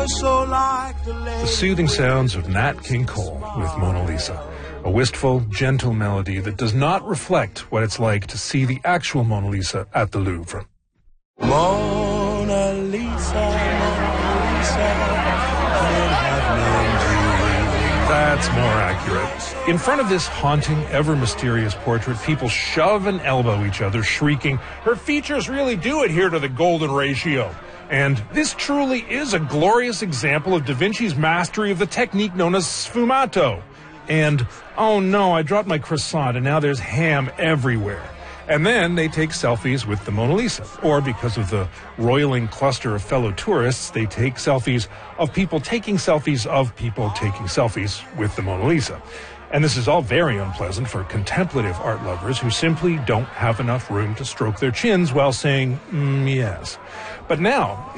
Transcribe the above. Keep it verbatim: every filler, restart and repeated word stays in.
so like the The soothing sounds of Nat King Cole with Mona Lisa. A wistful, gentle melody that does not reflect what it's like to see the actual Mona Lisa at the Louvre. Mona Lisa, Mona Lisa, can't have named you. That's more accurate. In front of this haunting, ever-mysterious portrait, people shove and elbow each other, shrieking, "Her features really do adhere to the golden ratio." And this truly is a glorious example of Da Vinci's mastery of the technique known as sfumato. And, oh no, I dropped my croissant and now there's ham everywhere. And then they take selfies with the Mona Lisa. Or because of the roiling cluster of fellow tourists, they take selfies of people taking selfies of people taking selfies with the Mona Lisa. And this is all very unpleasant for contemplative art lovers who simply don't have enough room to stroke their chins while saying, mm, yes. But now,